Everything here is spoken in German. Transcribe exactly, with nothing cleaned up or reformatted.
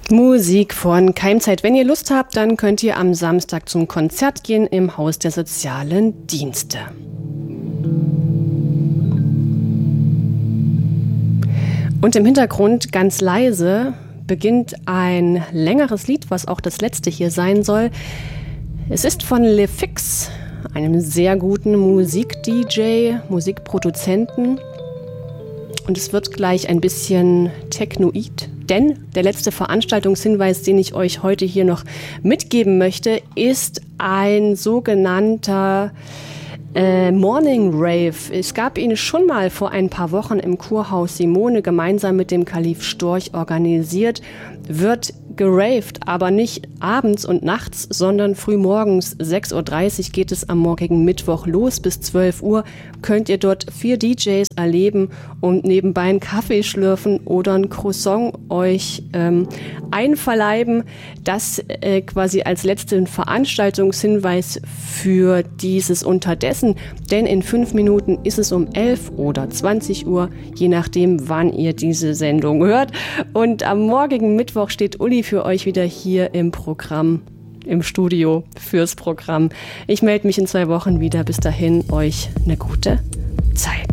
Musik von Keimzeit. Wenn ihr Lust habt, dann könnt ihr am Samstag zum Konzert gehen im Haus der sozialen Dienste. Und im Hintergrund ganz leise beginnt ein längeres Lied, was auch das letzte hier sein soll. Es ist von LeFix, einem sehr guten Musik-D J, Musikproduzenten. Und es wird gleich ein bisschen technoid, denn der letzte Veranstaltungshinweis, den ich euch heute hier noch mitgeben möchte, ist ein sogenannter äh, Morning Rave. Es gab ihn schon mal vor ein paar Wochen im Kurhaus Simone gemeinsam mit dem Kalif Storch organisiert. Wird geraved, aber nicht abends und nachts, sondern frühmorgens sechs Uhr dreißig geht es am morgigen Mittwoch los. Bis zwölf Uhr könnt ihr dort vier D Js erleben und nebenbei einen Kaffee schlürfen oder ein Croissant euch ähm, einverleiben. Das äh, quasi als letzten Veranstaltungshinweis für dieses Unterdessen, denn in fünf Minuten ist es um elf oder zwanzig Uhr, je nachdem, wann ihr diese Sendung hört. Und am morgigen Mittwoch steht Uli für euch wieder hier im Programm, im Studio fürs Programm. Ich melde mich in zwei Wochen wieder. Bis dahin, euch eine gute Zeit.